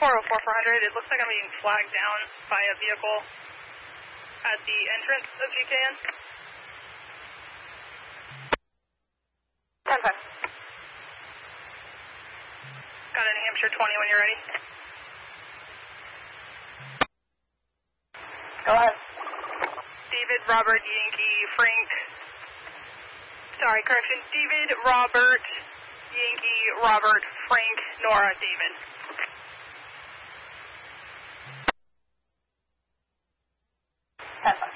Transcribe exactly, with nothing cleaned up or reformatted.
four oh four four hundred, it looks like I'm being flagged down by a vehicle at the entrance of G K N. ten five. Got a New Hampshire twenty when you're ready. Go ahead. David, Robert, Yankee, Frank. Sorry, correction. David, Robert, Yankee, Robert, Frank, Nora, David. ten five.